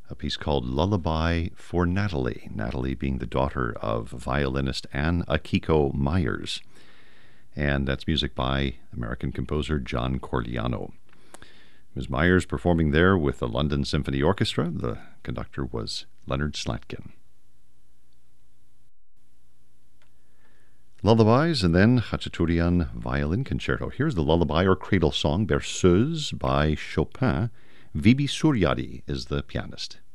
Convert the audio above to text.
a piece called Lullaby for Natalie, Natalie being the daughter of violinist Anne Akiko Myers. And that's music by American composer John Corigliano. Ms. Myers performing there with the London Symphony Orchestra. The conductor was Leonard Slatkin. Lullabies, and then Khachaturian Violin Concerto. Here's the lullaby or cradle song, Berceuse by Chopin. Vibi Suryadi is the pianist.